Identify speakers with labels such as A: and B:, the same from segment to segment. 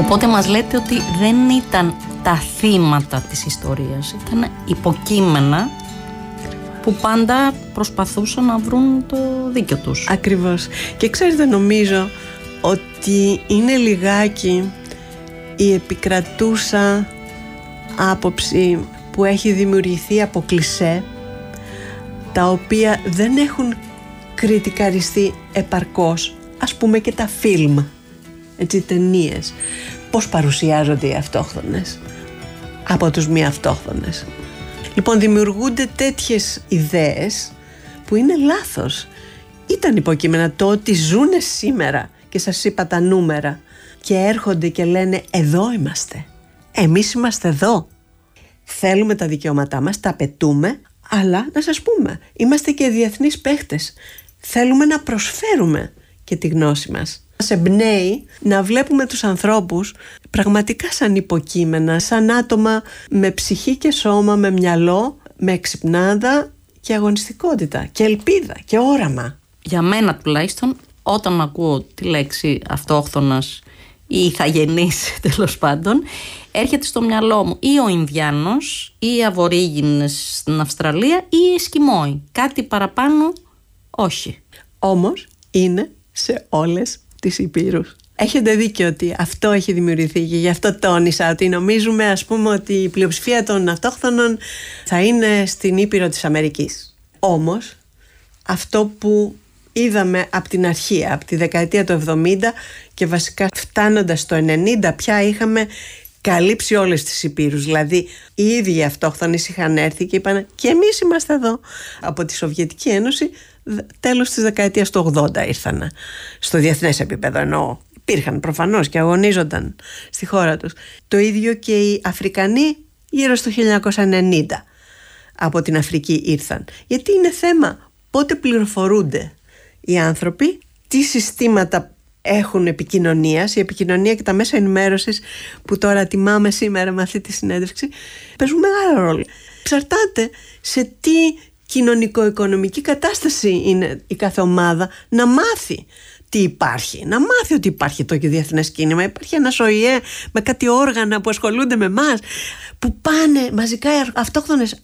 A: Οπότε μας λέτε ότι δεν ήταν τα θύματα της ιστορίας, ήταν υποκείμενα που πάντα προσπαθούσαν να βρουν το δίκιο τους.
B: Ακριβώς. Και ξέρετε, νομίζω ότι είναι λιγάκι η επικρατούσα άποψη που έχει δημιουργηθεί από κλισέ, τα οποία δεν έχουν κριτικαριστεί επαρκώς. Ας πούμε και τα φιλμ, έτσι, ταινίες. Πώς παρουσιάζονται οι αυτόχθονες από τους μη αυτόχθονες. Λοιπόν, δημιουργούνται τέτοιες ιδέες που είναι λάθος. Ήταν υποκείμενα. Το ότι ζουνε σήμερα, και σας είπα τα νούμερα, και έρχονται και λένε εδώ είμαστε, εμείς είμαστε εδώ, θέλουμε τα δικαιώματά μας, τα απαιτούμε, αλλά να σας πούμε, είμαστε και διεθνείς παίχτες, θέλουμε να προσφέρουμε και τη γνώση μας. Μας εμπνέει να βλέπουμε τους ανθρώπους πραγματικά σαν υποκείμενα, σαν άτομα με ψυχή και σώμα, με μυαλό, με εξυπνάδα και αγωνιστικότητα και ελπίδα και όραμα.
A: Για μένα τουλάχιστον, όταν ακούω τη λέξη αυτόχθονας ή ηθαγενής τέλος πάντων, έρχεται στο μυαλό μου ή ο Ινδιάνος ή οι Αβορίγινες στην Αυστραλία ή οι Εσκιμόοι. Κάτι παραπάνω όχι.
B: Όμως είναι σε όλες τις υπήρους. Έχετε δίκιο ότι αυτό έχει δημιουργηθεί και γι' αυτό τόνισα ότι νομίζουμε, ας πούμε, ότι η πλειοψηφία των αυτόχθονων θα είναι στην Ήπειρο της Αμερικής. Όμως αυτό που είδαμε από την αρχή, από τη δεκαετία του 70 και βασικά φτάνοντας στο 90, πια είχαμε καλύψει όλες τις υπήρους. Δηλαδή οι ίδιοι αυτόχθονες είχαν έρθει και είπαν και εμείς είμαστε εδώ. Από τη Σοβιετική Ένωση τέλος της δεκαετίας του 80 ήρθαν στο διεθνές επίπεδο, ενώ υπήρχαν προφανώς και αγωνίζονταν στη χώρα τους. Το ίδιο και οι Αφρικανοί γύρω στο 1990 από την Αφρική ήρθαν. Γιατί είναι θέμα πότε πληροφορούνται οι άνθρωποι, τι συστήματα έχουν επικοινωνίας. Η επικοινωνία και τα μέσα ενημέρωσης που τώρα τιμάμε σήμερα με αυτή τη συνέντευξη παίζουν μεγάλο ρόλο. Εξαρτάται σε τι κοινωνικο-οικονομική κατάσταση είναι η κάθε ομάδα να μάθει τι υπάρχει. Να μάθει ότι υπάρχει το διεθνές κίνημα. Υπάρχει ένας ΟΗΕ με κάτι όργανα που ασχολούνται με εμάς, που πάνε μαζικά οι αυτόχθονες.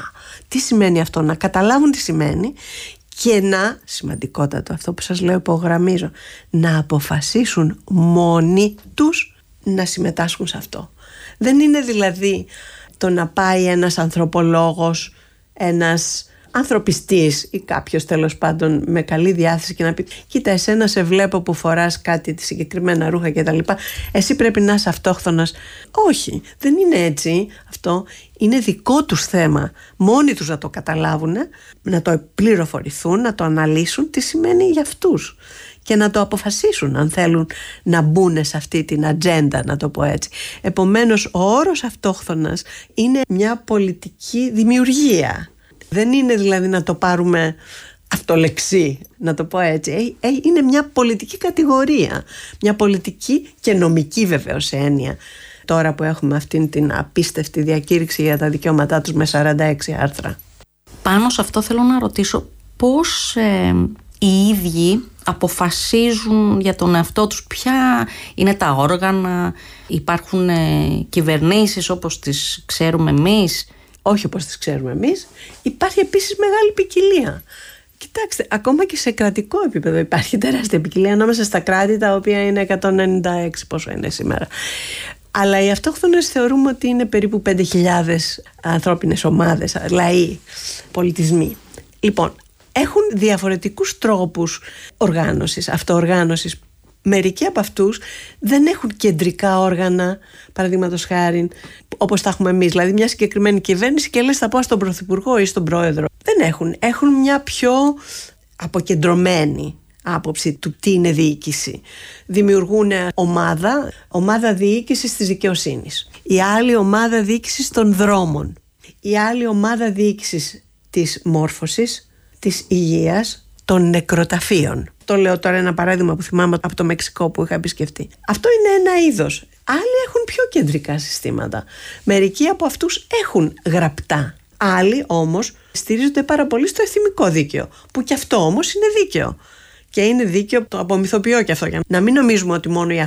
B: Τι σημαίνει αυτό? Να καταλάβουν τι σημαίνει και να, σημαντικότατο αυτό που σας λέω, υπογραμμίζω, να αποφασίσουν μόνοι τους να συμμετάσχουν σε αυτό. Δεν είναι δηλαδή το να πάει ένας ανθρωπολόγος, ένας ανθρωπιστής ή κάποιος τέλος πάντων με καλή διάθεση και να πει κοίτα, εσένα σε βλέπω που φοράς κάτι, συγκεκριμένα ρούχα κτλ, εσύ πρέπει να είσαι αυτόχθονας. Όχι, δεν είναι έτσι αυτό. Είναι δικό τους θέμα μόνοι τους να το καταλάβουν, να το πληροφορηθούν, να το αναλύσουν τι σημαίνει για αυτούς και να το αποφασίσουν αν θέλουν να μπουν σε αυτή την ατζέντα, να το πω έτσι. Επομένως ο όρος αυτόχθονας είναι μια πολιτική δημιουργία. Δεν είναι δηλαδή να το πάρουμε αυτολεξί, να το πω έτσι. Είναι μια πολιτική κατηγορία, μια πολιτική και νομική βεβαίως έννοια. Τώρα που έχουμε αυτήν την απίστευτη διακήρυξη για τα δικαιώματά τους με 46 άρθρα.
A: Πάνω σε αυτό θέλω να ρωτήσω πώς οι ίδιοι αποφασίζουν για τον εαυτό τους, ποια είναι τα όργανα, υπάρχουν κυβερνήσεις όπως τις ξέρουμε εμείς?
B: Όχι όπως τις ξέρουμε εμείς. Υπάρχει επίσης μεγάλη ποικιλία. Κοιτάξτε, ακόμα και σε κρατικό επίπεδο υπάρχει τεράστια ποικιλία ανάμεσα στα κράτη, τα οποία είναι 196, πόσο είναι σήμερα. Αλλά οι αυτόχθονες θεωρούμε ότι είναι περίπου 5.000 ανθρώπινες ομάδες, λαοί, πολιτισμοί. Λοιπόν, έχουν διαφορετικούς τρόπους οργάνωσης, αυτοοργάνωσης. Μερικοί από αυτούς δεν έχουν κεντρικά όργανα, παραδείγματος χάρη, όπως τα έχουμε εμείς. Δηλαδή μια συγκεκριμένη κυβέρνηση και λες θα πάω στον πρωθυπουργό ή στον πρόεδρο. Δεν έχουν. Έχουν μια πιο αποκεντρωμένη άποψη του τι είναι διοίκηση. Δημιουργούν ομάδα διοίκησης της δικαιοσύνης. Η άλλη ομάδα διοίκησης των δρόμων. Η άλλη ομάδα διοίκησης της μόρφωσης, της υγείας, των νεκροταφείων. Το λέω τώρα ένα παράδειγμα που θυμάμαι από το Μεξικό που είχα επισκεφτεί. Αυτό είναι ένα είδος. Άλλοι έχουν πιο κεντρικά συστήματα. Μερικοί από αυτούς έχουν γραπτά. Άλλοι όμως στηρίζονται πάρα πολύ στο εθιμικό δίκαιο, που και αυτό όμως είναι δίκαιο. Και είναι δίκαιο, το απομυθοποιώ και αυτό, για να μην νομίζουμε ότι μόνο οι